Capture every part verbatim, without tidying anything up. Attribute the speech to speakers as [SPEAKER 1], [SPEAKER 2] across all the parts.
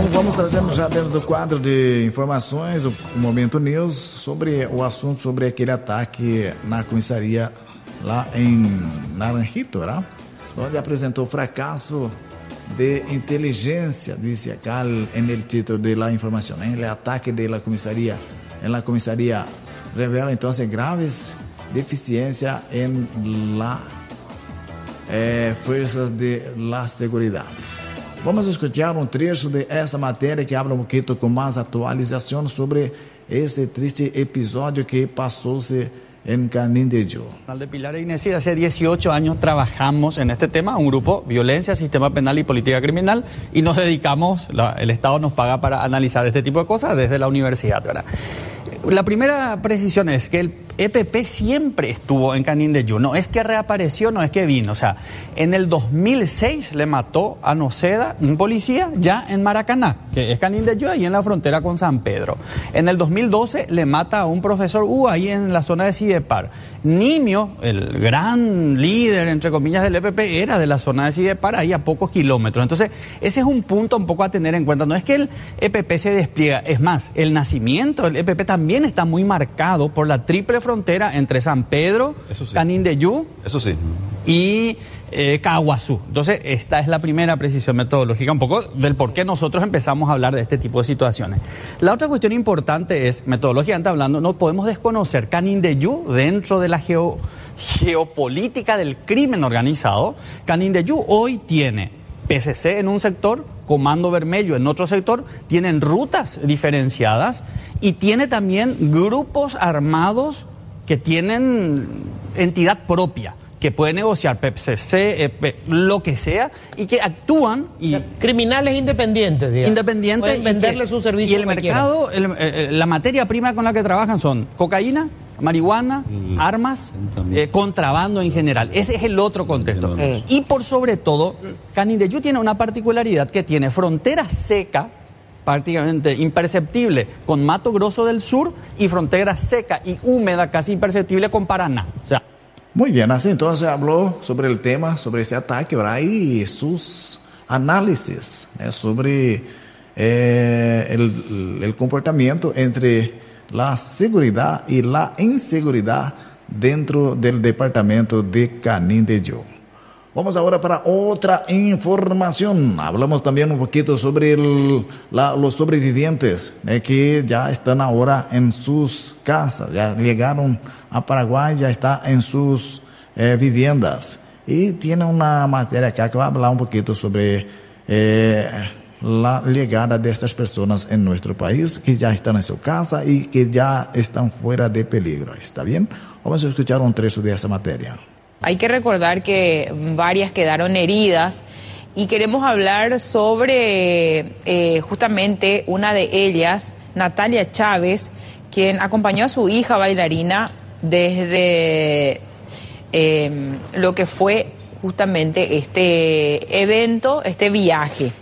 [SPEAKER 1] Vamos trazendo já dentro do quadro de informações, o Momento News, sobre o assunto sobre aquele ataque na comissaria lá em Naranjito, né? Onde apresentou fracasso de inteligência, disse acá en el título de la información. El ataque de la comisaría, en la comisaría revela entonces graves deficiencias en la eh, fuerzas de la seguridad. Vamos a escuchar un trecho de esta materia que habla un poquito con más actualización sobre este triste episodio que pasóse en Canindeyú.
[SPEAKER 2] De Pilar e Inesí, hace dieciocho años trabajamos en este tema, un grupo, violencia, sistema penal y política criminal, y nos dedicamos, la, el Estado nos paga para analizar este tipo de cosas desde la universidad, ¿verdad? La primera precisión es que el E P P siempre estuvo en Canindeyú, no es que reapareció, no es que vino, o sea, en el dos mil seis le mató a Noceda, un policía, ya en Maracaná, que es Canindeyú, ahí en la frontera con San Pedro. En el dos mil doce le mata a un profesor U, ahí en la zona de Cidepar. Nimio, el gran líder, entre comillas, del E P P, era de la zona de Cidepar, ahí a pocos kilómetros. Entonces, ese es un punto un poco a tener en cuenta. No es que el E P P se despliega, es más, el nacimiento del E P P también está muy marcado por la triple frontera entre San Pedro, sí. Canindeyú
[SPEAKER 3] Eso sí.
[SPEAKER 2] y eh, Caguazú. Entonces, esta es la primera precisión metodológica, un poco del por qué nosotros empezamos a hablar de este tipo de situaciones. La otra cuestión importante es, metodológicamente hablando, no podemos desconocer Canindeyú dentro de la geo, geopolítica del crimen organizado. Canindeyú hoy tiene P C C en un sector, Comando Vermelho en otro sector, tienen rutas diferenciadas y tiene también grupos armados que tienen entidad propia, que puede negociar P C C, eh, lo que sea, y que actúan y...
[SPEAKER 4] O sea, criminales independientes, digamos.
[SPEAKER 2] Independientes.
[SPEAKER 4] Pueden venderle su servicio.
[SPEAKER 2] Y el mercado, el, eh, la materia prima con la que trabajan son cocaína, marihuana, mm. armas, eh, contrabando en general. Ese es el otro contexto. Mm. Y por sobre todo, Canindeyú tiene una particularidad que tiene frontera seca, prácticamente imperceptible, con Mato Grosso del Sur, y frontera seca y húmeda, casi imperceptible, con Paraná. O sea,
[SPEAKER 1] muy bien, así entonces habló sobre el tema, sobre ese ataque, ¿verdad? Y sus análisis ¿eh? sobre eh, el, el comportamiento entre la seguridad y la inseguridad dentro del departamento de Canindeyú. Vamos ahora para otra información. Hablamos también un poquito sobre el, la, los sobrevivientes eh, que ya están ahora en sus casas, ya llegaron a Paraguay, ya está en sus eh, viviendas. Y tiene una materia acá que va a hablar un poquito sobre eh, la llegada de estas personas en nuestro país, que ya están en su casa y que ya están fuera de peligro. ¿Está bien? Vamos a escuchar un trecho de esa materia.
[SPEAKER 5] Hay que recordar que varias quedaron heridas y queremos hablar sobre eh, justamente una de ellas, Natalia Chávez, quien acompañó a su hija bailarina desde eh, lo que fue justamente este evento, este viaje.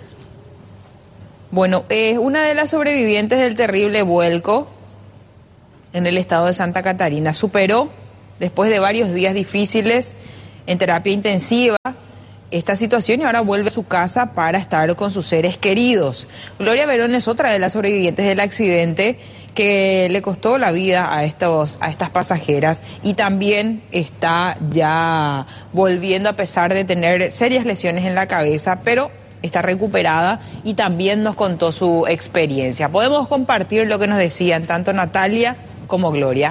[SPEAKER 5] Bueno, es una de las sobrevivientes del terrible vuelco en el estado de Santa Catarina. Superó, después de varios días difíciles en terapia intensiva, esta situación y ahora vuelve a su casa para estar con sus seres queridos. Gloria Verón es otra de las sobrevivientes del accidente que le costó la vida a, estos, a estas pasajeras y también está ya volviendo a pesar de tener serias lesiones en la cabeza, pero está recuperada y también nos contó su experiencia. Podemos compartir lo que nos decían tanto Natalia como Gloria.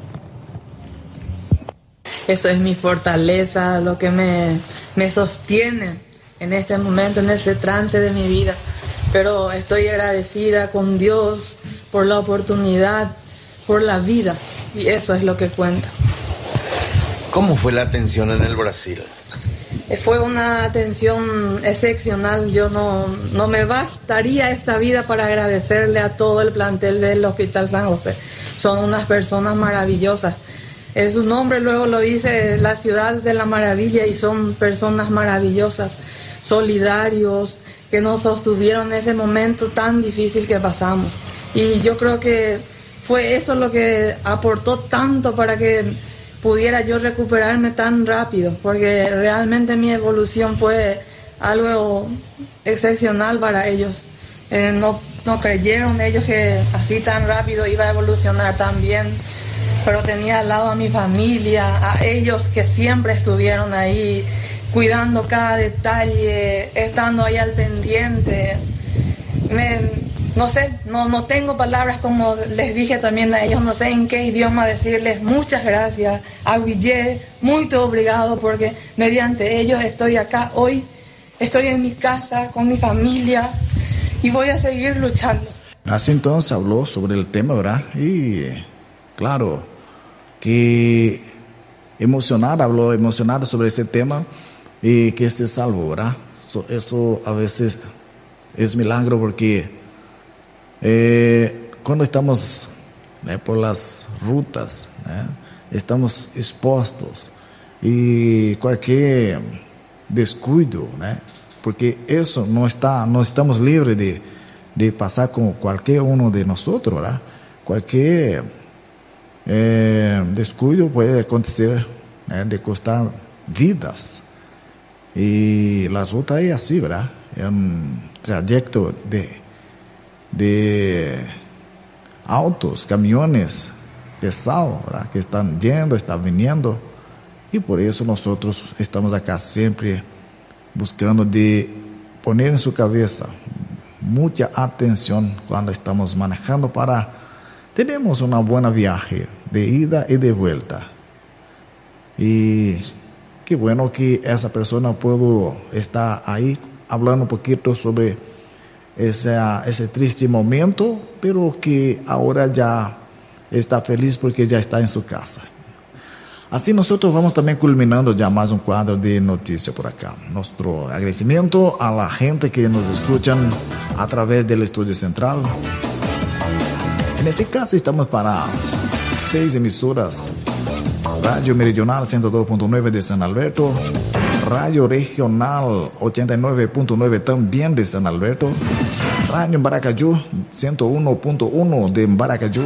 [SPEAKER 6] Eso es mi fortaleza, lo que me, me sostiene en este momento, en este trance de mi vida. Pero estoy agradecida con Dios por la oportunidad, por la vida, y eso es lo que cuenta.
[SPEAKER 7] ¿Cómo fue la atención en el Brasil?
[SPEAKER 6] Fue una atención excepcional. Yo no, no me bastaría esta vida para agradecerle a todo el plantel del Hospital San José. Son unas personas maravillosas. Es su nombre, luego lo dice, la ciudad de la maravilla, y son personas maravillosas, solidarios, que nos sostuvieron en ese momento tan difícil que pasamos. Y yo creo que fue eso lo que aportó tanto para que pudiera yo recuperarme tan rápido, porque realmente mi evolución fue algo excepcional para ellos. Eh, no, no creyeron ellos que así tan rápido iba a evolucionar tan bien, pero tenía al lado a mi familia, a ellos que siempre estuvieron ahí, cuidando cada detalle, estando ahí al pendiente. Me, no sé, no, no tengo palabras, como les dije también a ellos, no sé en qué idioma decirles muchas gracias, aguillé, muy obrigado, porque mediante ellos estoy acá hoy, estoy en mi casa, con mi familia, y voy a seguir luchando.
[SPEAKER 1] Así entonces habló sobre el tema, ¿verdad? Y claro, que emocionada, habló emocionada sobre ese tema y que se salvó, ¿verdad? So, eso a veces es milagro porque eh, cuando estamos eh, por las rutas, eh, estamos expuestos y cualquier descuido, ¿eh? Porque eso no está, no estamos libres de, de pasar con cualquier uno de nosotros, ¿verdad? Cualquier eh, descuido puede acontecer, ¿eh? De costar vidas. Y la ruta es así, ¿verdad? Es un trayecto de, de autos, camiones pesados, ¿verdad? Que están yendo, están viniendo. Y por eso nosotros estamos acá siempre buscando de poner en su cabeza mucha atención cuando estamos manejando para tenemos una buena viaje de ida y de vuelta. Y qué bueno que esa persona pudo estar ahí hablando un poquito sobre ese, ese triste momento, pero que ahora ya está feliz porque ya está en su casa. Así nosotros vamos también culminando ya más un cuadro de noticias por acá. Nuestro agradecimiento a la gente que nos escuchan a través del estudio central. En este caso estamos para seis emisoras. Radio Meridional ciento dos punto nueve de San Alberto. Radio Regional ochenta y nueve punto nueve también de San Alberto. Radio Baracayú ciento uno punto uno de Baracayú.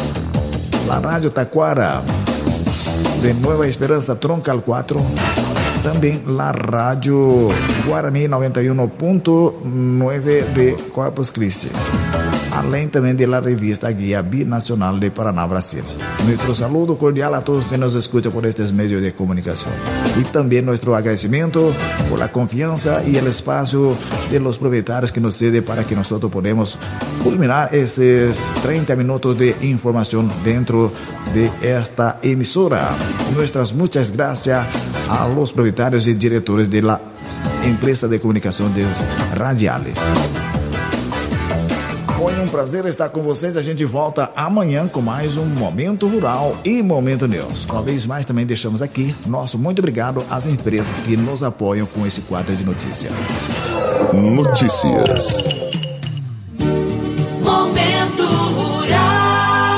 [SPEAKER 1] La Radio Tacuara de Nueva Esperanza Troncal cuatro, también la Radio Guaraní noventa y uno punto nueve de Corpus Christi, além también de la revista Guía Binacional de Paraná, Brasil. Nuestro saludo cordial a todos que nos escuchan por estos medios de comunicación y también nuestro agradecimiento por la confianza y el espacio de los propietarios que nos cede para que nosotros podamos culminar esos treinta minutos de información dentro de esta emisora. Nuestras muchas gracias a los propietarios y directores de la empresa de comunicación de radiales. Foi um prazer estar com vocês. A gente volta amanhã com mais um Momento Rural e Momento News. Uma vez mais, também deixamos aqui nosso muito obrigado às empresas que nos apoiam com esse quadro de notícias.
[SPEAKER 3] Notícias.
[SPEAKER 8] Momento Rural.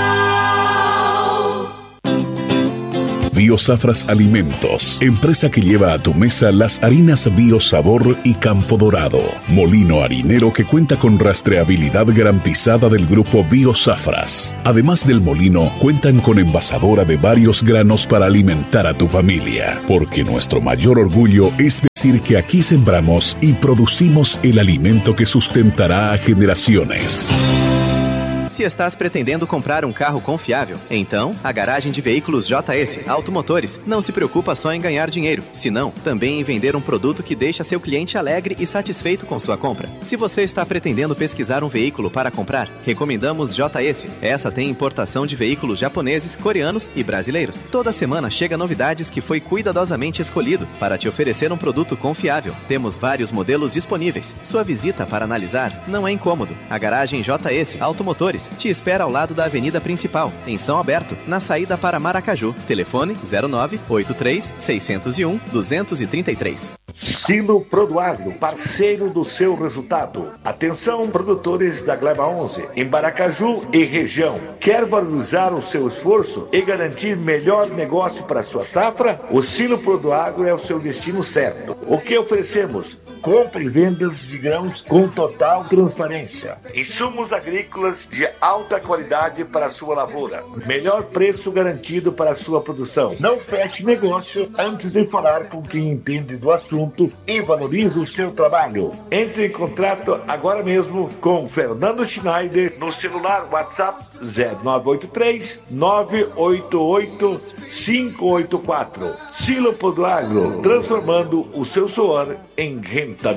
[SPEAKER 3] Biosafras Alimentos, empresa que lleva a tu mesa las harinas Biosabor y Campo Dorado. Molino harinero que cuenta con rastreabilidad garantizada del grupo Biosafras. Además del molino, cuentan con envasadora de varios granos para alimentar a tu familia. Porque nuestro mayor orgullo es decir que aquí sembramos y producimos el alimento que sustentará a generaciones.
[SPEAKER 9] Se estás pretendendo comprar um carro confiável, então a Garagem de Veículos J S Automotores não se preocupa só em ganhar dinheiro, senão também em vender um produto que deixa seu cliente alegre e satisfeito com sua compra. Se você está pretendendo pesquisar um veículo para comprar, recomendamos J S. Essa tem importação de veículos japoneses, coreanos e brasileiros. Toda semana chega novidades que foi cuidadosamente escolhido para te oferecer um produto confiável. Temos vários modelos disponíveis. Sua visita para analisar não é incômodo. A Garagem J S Automotores te espera ao lado da avenida principal, em São Alberto, na saída para Maracaju. Telefone zero nove oito três, seis zero um, dois três três.
[SPEAKER 10] Silo Produagro, parceiro do seu resultado. Atenção, produtores da Gleba onze, em Baracaju e região. Quer valorizar o seu esforço e garantir melhor negócio para sua safra? O Silo Produagro é o seu destino certo. O que oferecemos? compra e vendas de grãos com total transparência. Insumos agrícolas de alta qualidade para a sua lavoura. Melhor preço garantido para a sua produção. Não feche negócio antes de falar com quem entende do assunto e valoriza o seu trabalho. Entre em contato agora mesmo com Fernando Schneider no celular WhatsApp zero nove oito três nove oito oito cinco oito quatro. Silo Poduagro, transformando o seu suor em rentabilidade.